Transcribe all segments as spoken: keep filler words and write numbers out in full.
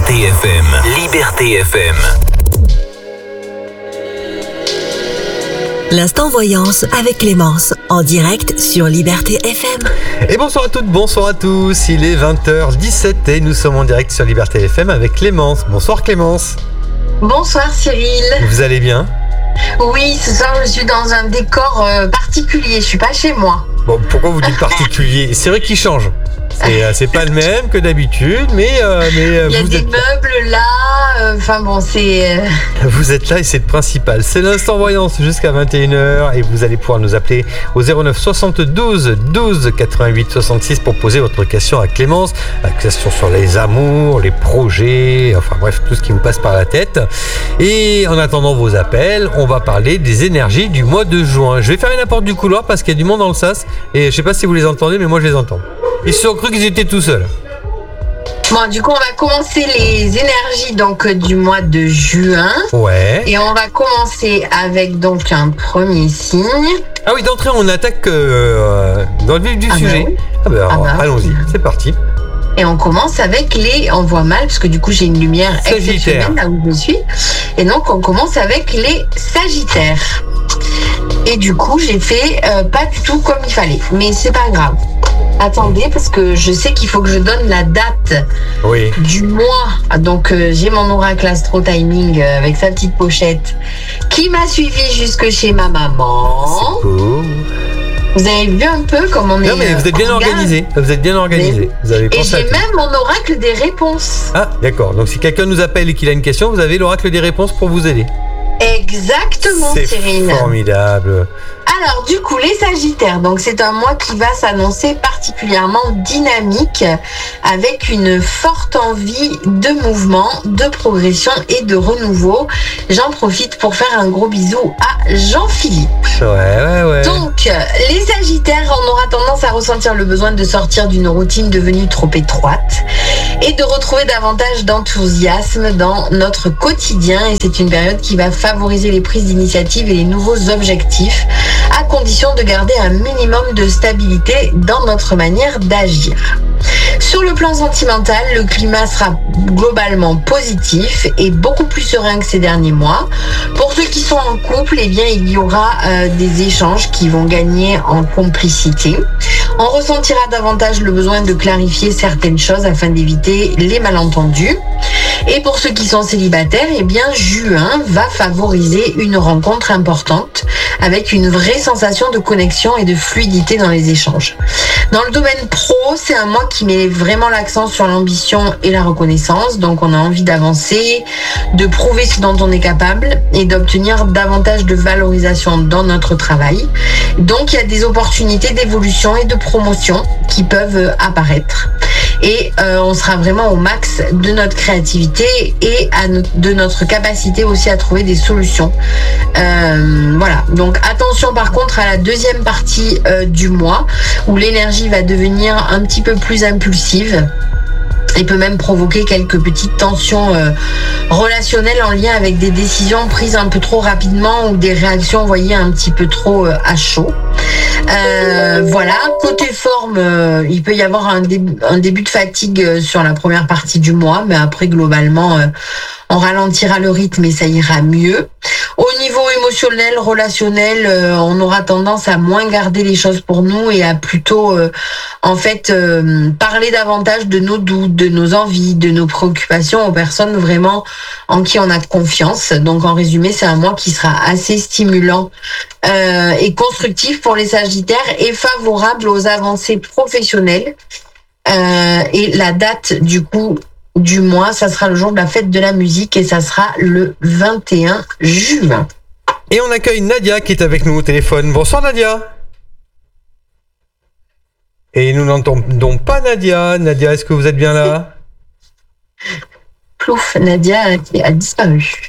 Liberté F M. Liberté F M. L'instant voyance avec Clémence, en direct sur Liberté F M. Et bonsoir à toutes, bonsoir à tous. Il est vingt heures dix-sept et nous sommes en direct sur Liberté F M avec Clémence. Bonsoir Clémence. Bonsoir Cyril. Vous allez bien ? Oui, ce soir je suis dans un décor euh, particulier, je suis pas chez moi. Bon, pourquoi vous dites particulier ? C'est vrai qu'il change. C'est, euh, c'est pas le même que d'habitude, mais, euh, mais euh, il y a vous des êtes meubles là, enfin euh, bon, c'est... Euh... Vous êtes là et c'est le principal. C'est l'instant voyance jusqu'à vingt et une heures et vous allez pouvoir nous appeler au zéro neuf soixante-douze douze quatre-vingt-huit soixante-six pour poser votre question à Clémence. La question sur les amours, les projets, enfin bref, tout ce qui vous passe par la tête. Et en attendant vos appels, on va parler des énergies du mois de juin. Je vais fermer la porte du couloir parce qu'il y a du monde dans le sas et je sais pas si vous les entendez, mais moi je les entends. Ils se sont cru qu'ils étaient tout seuls. Bon, du coup, on va commencer les énergies donc du mois de juin. Ouais. Et on va commencer avec donc un premier signe. Ah oui, d'entrée, on attaque euh, dans le vif du ah sujet. Bah oui. Ah bah, ah bah, allons-y, c'est parti. Et on commence avec les... On voit mal parce que du coup, j'ai une lumière Sagittaire. exceptionnelle là où je suis. Et donc, on commence avec les Sagittaires. Et du coup, j'ai fait euh, pas du tout comme il fallait. Mais c'est pas grave. Attendez, parce que je sais qu'il faut que je donne la date oui. du mois. Donc, euh, j'ai mon oracle Astro Timing euh, avec sa petite pochette qui m'a suivi jusque chez ma maman. C'est beau. Vous avez vu un peu comment on est... Non, mais vous êtes bien organisé. Vous êtes bien organisé. Vous avez et pensé j'ai même mon oracle des réponses. Ah, d'accord. Donc, si quelqu'un nous appelle et qu'il a une question, vous avez l'oracle des réponses pour vous aider. Exactement, c'est Cyril. C'est formidable. Alors, du coup, les Sagittaires, donc c'est un mois qui va s'annoncer particulièrement dynamique avec une forte envie de mouvement, de progression et de renouveau. J'en profite pour faire un gros bisou à Jean-Philippe. Ouais, ouais, ouais. Donc, les Sagittaires, on aura tendance à ressentir le besoin de sortir d'une routine devenue trop étroite et de retrouver davantage d'enthousiasme dans notre quotidien. Et c'est une période qui va favoriser les prises d'initiative et les nouveaux objectifs, à condition de garder un minimum de stabilité dans notre manière d'agir. Sur le plan sentimental, le climat sera globalement positif et beaucoup plus serein que ces derniers mois. Pour ceux qui sont en couple, eh bien, il y aura euh, des échanges qui vont gagner en complicité. On ressentira davantage le besoin de clarifier certaines choses afin d'éviter les malentendus. Et pour ceux qui sont célibataires, eh bien, juin va favoriser une rencontre importante avec une vraie sensation de connexion et de fluidité dans les échanges. Dans le domaine pro, c'est un mois qui met vraiment l'accent sur l'ambition et la reconnaissance. Donc, on a envie d'avancer, de prouver ce dont on est capable et d'obtenir davantage de valorisation dans notre travail. Donc, il y a des opportunités d'évolution et de promotion qui peuvent apparaître. Et euh, on sera vraiment au max de notre créativité et à no- de notre capacité aussi à trouver des solutions. Euh, voilà. Donc attention par contre à la deuxième partie euh, du mois où l'énergie va devenir un petit peu plus impulsive. Il peut même provoquer quelques petites tensions euh, relationnelles en lien avec des décisions prises un peu trop rapidement ou des réactions, vous voyez, un petit peu trop euh, à chaud. Euh, voilà, côté forme, euh, il peut y avoir un, dé- un début de fatigue euh, sur la première partie du mois, mais après globalement, euh, on ralentira le rythme et ça ira mieux. Au niveau émotionnel, relationnel, euh, on aura tendance à moins garder les choses pour nous et à plutôt, euh, en fait, euh, parler davantage de nos doutes, de nos envies, de nos préoccupations aux personnes vraiment en qui on a confiance. Donc, en résumé, c'est un mois qui sera assez stimulant euh, et constructif pour les Sagittaires et favorable aux avancées professionnelles. Euh, et la date, du coup, du mois, ça sera le jour de la fête de la musique et ça sera le vingt et un juin. Et on accueille Nadia qui est avec nous au téléphone. Bonsoir Nadia. Et nous n'entendons pas Nadia. Nadia, est-ce que vous êtes bien là ? Plouf, Nadia qui a disparu.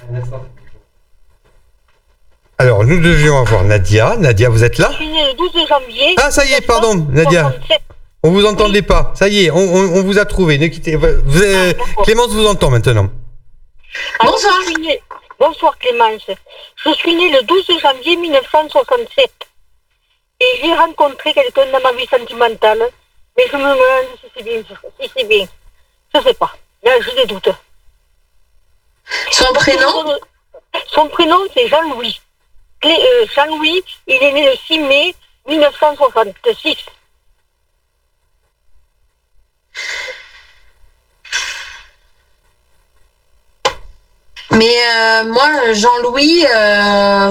Alors, nous devions avoir Nadia. Nadia, vous êtes là ? Je suis née le douze janvier. Ah, ça y est, pardon, Nadia. soixante-sept. On vous entendait oui. pas. Ça y est, on, on, on vous a trouvé. Ne quittez pas. Vous avez... ah, Clémence vous entend maintenant. Alors, bonsoir. Je suis née... Bonsoir Clémence. Je suis née le douze janvier mille neuf cent soixante-sept. Et j'ai rencontré quelqu'un dans ma vie sentimentale. Mais je me demande si c'est bien. Si c'est bien. Je sais pas. Là, j'ai des doutes. Son prénom? Son prénom, c'est Jean-Louis. Clé- euh, Jean-Louis, il est né le six mai mille neuf cent soixante-six. Mais euh, moi, Jean-Louis, euh...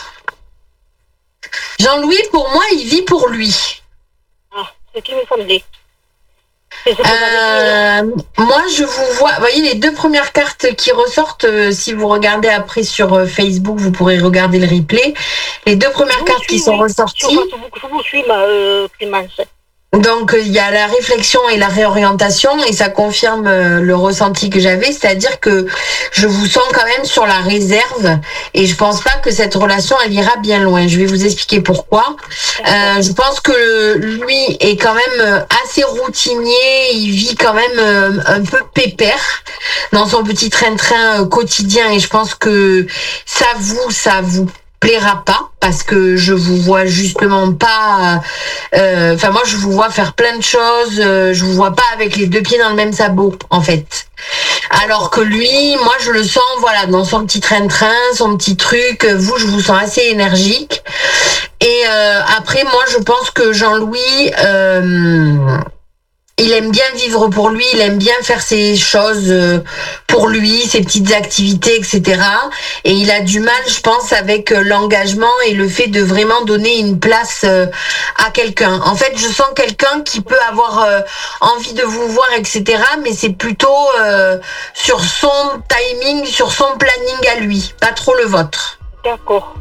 Jean-Louis, pour moi, il vit pour lui. Ah, c'est ce qui me semblait. C'est ce que Euh, moi, je vous vois. Vous voyez les deux premières cartes qui ressortent. euh, si vous regardez après sur euh, Facebook, vous pourrez regarder le replay. Les deux premières Je vous cartes suis, qui sont oui. ressorties. Sur Facebook, je vous suis, ma euh, Clémence. Donc euh, il y a la réflexion et la réorientation et ça confirme euh, le ressenti que j'avais, c'est-à-dire que je vous sens quand même sur la réserve et je pense pas que cette relation elle ira bien loin. Je vais vous expliquer pourquoi. Euh, je pense que lui est quand même euh, assez routinier, il vit quand même euh, un peu pépère dans son petit train-train euh, quotidien et je pense que ça vous, ça vous plaira pas parce que je vous vois justement pas euh, enfin moi je vous vois faire plein de choses, euh, je vous vois pas avec les deux pieds dans le même sabot en fait, alors que lui moi je le sens voilà dans son petit train-train, son petit truc. Vous je vous sens assez énergique et euh, après moi je pense que Jean-Louis euh, il aime bien vivre pour lui, il aime bien faire ses choses euh, pour lui, ses petites activités, et cetera. Et il a du mal, je pense, avec euh, l'engagement et le fait de vraiment donner une place euh, à quelqu'un. En fait, je sens quelqu'un qui peut avoir euh, envie de vous voir, et cetera. Mais c'est plutôt euh, sur son timing, sur son planning à lui, pas trop le vôtre. D'accord.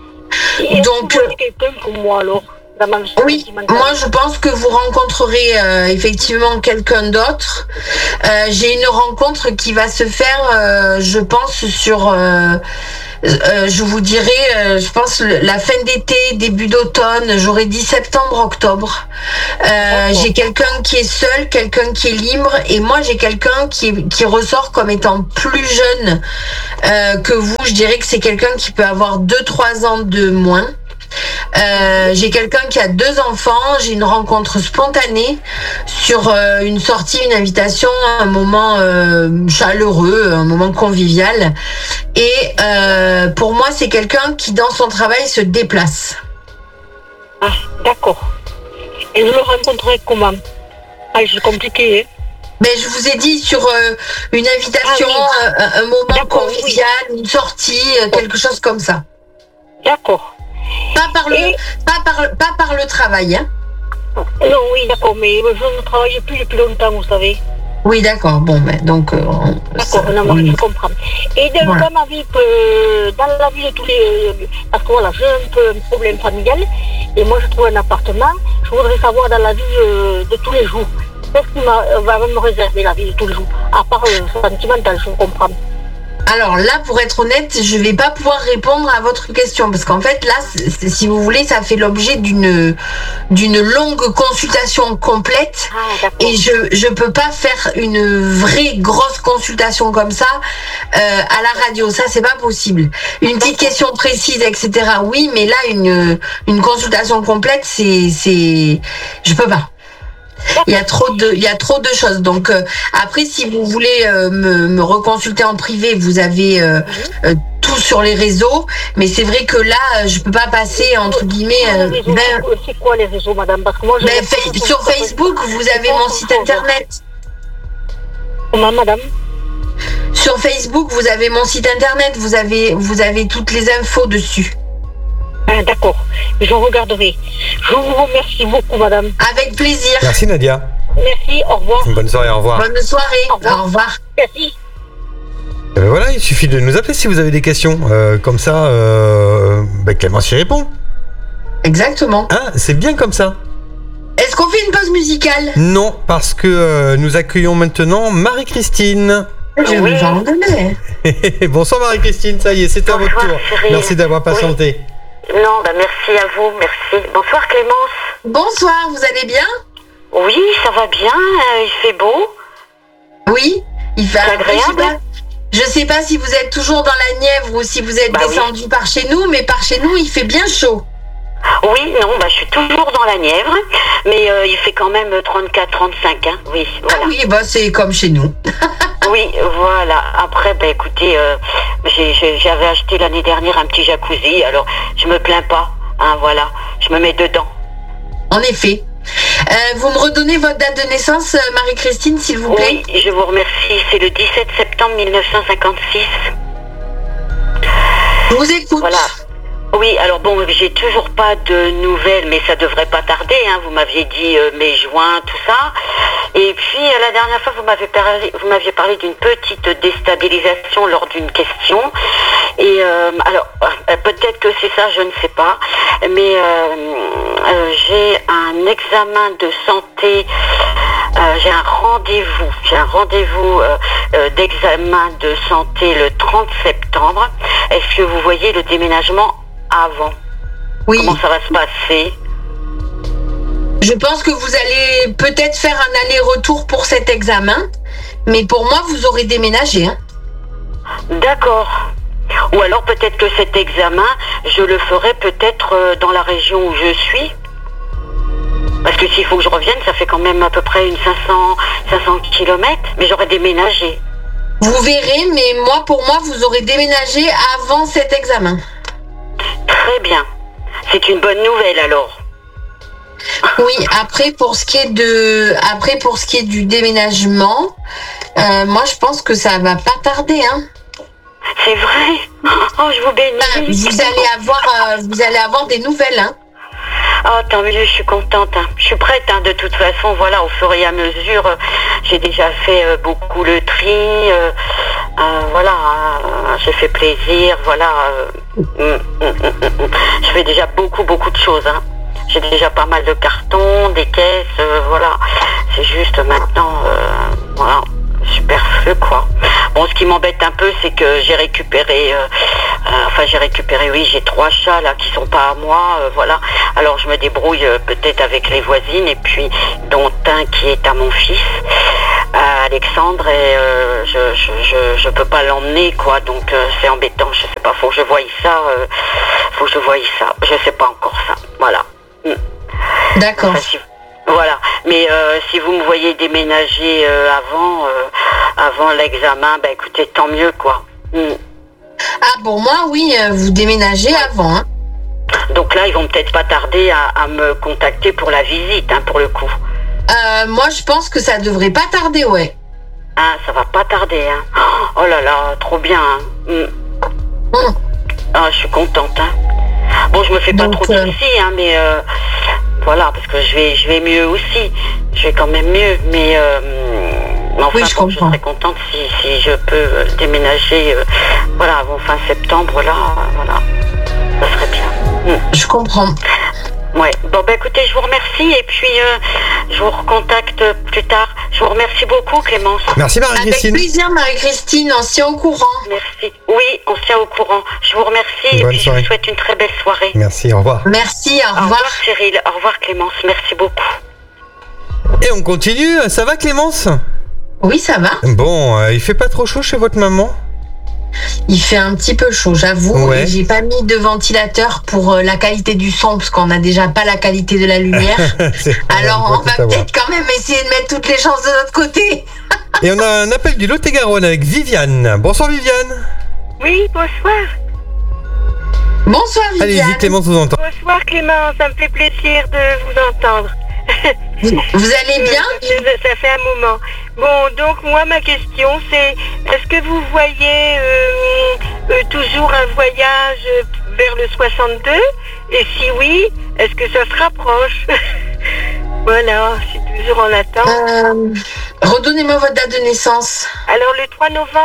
Et Donc, est-ce que vous avez quelqu'un pour moi alors? Oui, moi je pense que vous rencontrerez euh, effectivement quelqu'un d'autre. Euh, j'ai une rencontre qui va se faire, euh, je pense, sur, euh, euh, je vous dirais, euh, je pense la fin d'été, début d'automne, j'aurais dit septembre-octobre. Euh, j'ai quelqu'un qui est seul, quelqu'un qui est libre, et moi j'ai quelqu'un qui, est, qui ressort comme étant plus jeune euh, que vous. Je dirais que c'est quelqu'un qui peut avoir deux trois ans de moins. Euh, j'ai quelqu'un qui a deux enfants, j'ai une rencontre spontanée sur euh, une sortie, une invitation, un moment euh, chaleureux, un moment convivial. Et euh, pour moi, c'est quelqu'un qui, dans son travail, se déplace. Ah, d'accord. Et je le rencontrerai comment? Ah, c'est compliqué, hein? Ben, je vous ai dit sur euh, une invitation, ah, oui. un, un moment convivial, oui. Une sortie, quelque chose comme ça. D'accord. Pas par le, Et... pas par, pas par le travail, hein. Non, oui, d'accord, mais je ne travaille plus depuis longtemps, vous savez. Oui, d'accord, bon, ben, donc... Euh, d'accord, ça, non, oui. Je comprends. Et dans, voilà. dans ma vie, euh, dans la vie de tous les... Parce que voilà, j'ai un peu un problème familial, et moi je trouve un appartement, je voudrais savoir dans la vie euh, de tous les jours, qu'est-ce qui m'a, va me réserver la vie de tous les jours, à part le euh, sentimental, je comprends. Alors là, pour être honnête, je vais pas pouvoir répondre à votre question parce qu'en fait là, c'est, si vous voulez, ça fait l'objet d'une d'une longue consultation complète ah, et je je peux pas faire une vraie grosse consultation comme ça euh, à la radio. Ça, c'est pas possible. Une petite question précise, et cetera. Oui, mais là, une une consultation complète, c'est c'est je peux pas. Il y a trop de, il y a trop de choses. Donc euh, après, si vous voulez euh, me, me reconsulter en privé, vous avez euh, euh, tout sur les réseaux. Mais c'est vrai que là, je peux pas passer entre guillemets. Euh, réseaux, ben, c'est quoi les réseaux, madame? Parce que moi, je ben, fa- sur Facebook, vous avez mon site internet. Comment, madame? Sur Facebook, vous avez mon site internet. Vous avez, vous avez toutes les infos dessus. Ah, d'accord, je regarderai. Je vous remercie beaucoup, madame. Avec plaisir. Merci, Nadia. Merci, au revoir. Bonne soirée, au revoir. Bonne soirée, au revoir. Au revoir. Merci. Et ben voilà, il suffit de nous appeler si vous avez des questions. Euh, comme ça, euh, ben Clémence y répond. Exactement. Ah, c'est bien comme ça. Est-ce qu'on fait une pause musicale? Non, parce que euh, nous accueillons maintenant Marie-Christine. Je oui. vous en donner. Bonsoir Marie-Christine, ça y est, c'est à votre tour. Chérie. Merci d'avoir patienté. Oui. Non, bah merci à vous, merci. Bonsoir Clémence. Bonsoir, vous allez bien? Oui, ça va bien, euh, il fait beau. Oui, il fait agréable. Je sais, sais pas si vous êtes toujours dans la Nièvre ou si vous êtes bah descendu oui. par chez nous, mais par chez nous, il fait bien chaud. Oui, non, bah je suis toujours dans la Nièvre, mais euh, il fait quand même trente-quatre trente-cinq, hein. Oui, voilà. Ah oui, bah c'est comme chez nous. Oui, voilà. Après, ben écoutez, euh, j'ai, j'ai, j'avais acheté l'année dernière un petit jacuzzi, alors je me plains pas. Hein, voilà, je me mets dedans. En effet. Euh, vous me redonnez votre date de naissance, Marie-Christine, s'il vous plaît? Oui, je vous remercie. C'est le dix-sept septembre mille neuf cent cinquante-six. Je vous écoute. Voilà. Oui, alors bon, j'ai toujours pas de nouvelles, mais ça devrait pas tarder, hein. Vous m'aviez dit euh, mai, juin, tout ça. Et puis, euh, la dernière fois, vous m'avez parlé, vous m'aviez parlé d'une petite déstabilisation lors d'une question. Et euh, alors, euh, peut-être que c'est ça, je ne sais pas. Mais euh, euh, j'ai un examen de santé, euh, j'ai un rendez-vous, j'ai un rendez-vous euh, euh, d'examen de santé le trente septembre. Est-ce que vous voyez le déménagement avant? Oui. Comment ça va se passer? Je pense que vous allez peut-être faire un aller-retour pour cet examen, mais pour moi, vous aurez déménagé. Hein. D'accord. Ou alors peut-être que cet examen, je le ferai peut-être euh, dans la région où je suis. Parce que s'il faut que je revienne, ça fait quand même à peu près une cinq cents kilomètres, mais j'aurais déménagé. Vous verrez, mais moi, pour moi, vous aurez déménagé avant cet examen. Très bien. C'est une bonne nouvelle alors. Oui, après pour ce qui est de après pour ce qui est du déménagement, euh, moi je pense que ça va pas tarder, hein. C'est vrai. Oh, je vous bénis. Enfin, vous allez avoir euh, vous allez avoir des nouvelles, hein. Oh, tant mieux, je suis contente. Hein. Je suis prête, hein, de toute façon. Voilà, au fur et à mesure, euh, j'ai déjà fait euh, beaucoup le tri. Euh, euh, voilà, euh, j'ai fait plaisir. Voilà, euh, mm, mm, mm, mm. Je fais déjà beaucoup, beaucoup de choses. Hein. J'ai déjà pas mal de cartons, des caisses. Euh, voilà, c'est juste maintenant, euh, voilà, superflu, quoi. Bon, ce qui m'embête un peu, c'est que j'ai récupéré, euh, euh, enfin j'ai récupéré, oui, j'ai trois chats là qui sont pas à moi, euh, voilà. Alors je me débrouille euh, peut-être avec les voisines et puis dont un qui est à mon fils, à Alexandre, et euh, je, je je je peux pas l'emmener, quoi. Donc euh, c'est embêtant. Je sais pas, faut que je voie ça, euh, faut que je voie ça. Je sais pas encore ça. Voilà. Mm. D'accord. Enfin, si, voilà, mais euh, si vous me voyez déménager euh, avant, euh, avant l'examen, ben écoutez, tant mieux, quoi. Mm. Ah, pour moi, oui, euh, vous déménagez avant, hein. Donc là, ils vont peut-être pas tarder à, à me contacter pour la visite, hein, pour le coup. Euh, moi, je pense que ça devrait pas tarder, ouais. Ah, ça va pas tarder, hein. Oh là là, trop bien, hein. Mm. Mm. Ah, je suis contente, hein. Bon, je me fais pas Donc, trop de euh... soucis, hein, mais euh, voilà, parce que je vais, je vais mieux aussi. Je vais quand même mieux, mais, euh, mais enfin, oui, je, bon, je serais contente si, si je peux euh, déménager, euh, voilà, avant fin septembre, là, euh, voilà, ça serait bien. Mm. Je comprends. Ouais. Bon, bah écoutez, je vous remercie et puis euh, je vous recontacte plus tard. Je vous remercie beaucoup, Clémence. Merci Marie-Christine. Avec plaisir, Marie-Christine, on se tient au courant. Merci. Oui, on se tient au courant. Je vous remercie. Bonne et puis soirée. Je vous souhaite une très belle soirée. Merci, au revoir. Merci, au revoir. Au revoir Cyril, au revoir Clémence, merci beaucoup. Et on continue, ça va Clémence? Oui, ça va. Bon, euh, il fait pas trop chaud chez votre maman? Il fait un petit peu chaud, j'avoue. Ouais. Et j'ai pas mis de ventilateur pour euh, la qualité du son, parce qu'on n'a déjà pas la qualité de la lumière. Alors on va peut-être quand même essayer de mettre toutes les chances de notre côté. Et on a un appel du Lot-et-Garonne avec Viviane. Bonsoir Viviane. Oui, bonsoir. Bonsoir Viviane. Allez-y, Clémence vous entend. Bonsoir Clémence, ça me fait plaisir de vous entendre. Vous, vous allez bien? Ça, ça fait un moment. Bon, donc moi ma question c'est, est-ce que vous voyez euh, euh, toujours un voyage vers le soixante-deux? Et si oui, est-ce que ça se rapproche? Voilà, je suis toujours en attente. Euh, redonnez-moi votre date de naissance. Alors le trois novembre.